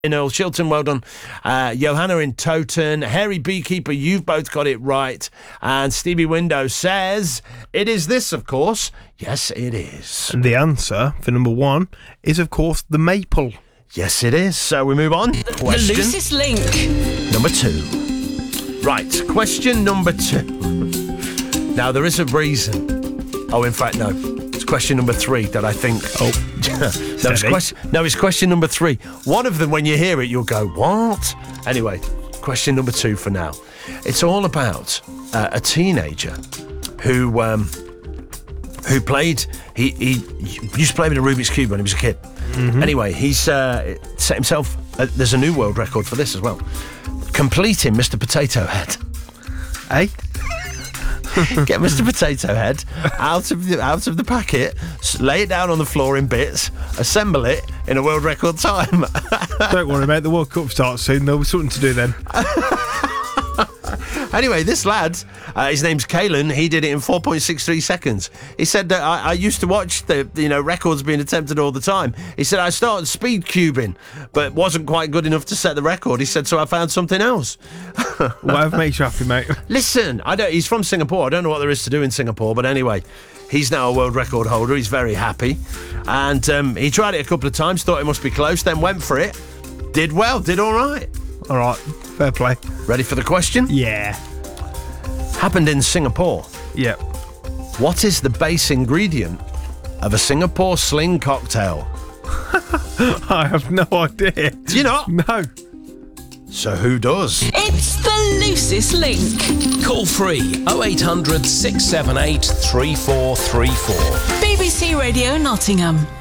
in Earl Chilton, well done. Johanna in Toten, Hairy Beekeeper, you've both got it right. And Stevie Window says, it is this, of course. Yes, it is. And the answer for number 1 is, of course, the maple. Yes, it is. So we move on. Question. The loosest link. Number 2. Right, question number 2. Now, there is a reason. Oh, in fact, no. It's question number 3 that I think... Oh, it's question number 3. One of them, when you hear it, you'll go, what? Anyway, question number 2 for now. It's all about a teenager who played... He used to play with a Rubik's Cube when he was a kid. Mm-hmm. Anyway, he's set himself... there's a new world record for this as well. Completing Mr. Potato Head. Eh? Get Mr. Potato Head out of the packet, lay it down on the floor in bits, assemble it in a world record time. Don't worry, mate. The World Cup starts soon. There'll be something to do then. Anyway, this lad, his name's Kalen. He did it in 4.63 seconds. He said that I used to watch the records being attempted all the time. He said I started speed cubing, but wasn't quite good enough to set the record. He said so I found something else. Whatever makes you happy, mate. Listen, he's from Singapore. I don't know what there is to do in Singapore, but anyway, he's now a world record holder. He's very happy, and he tried it a couple of times. Thought it must be close, then went for it. Did well. Did all right. All right, fair play. Ready for the question? Yeah. Happened in Singapore. Yeah. What is the base ingredient of a Singapore sling cocktail? I have no idea. Do you not? No. So who does? It's the loosest link. Call free 0800 678 3434. BBC Radio Nottingham.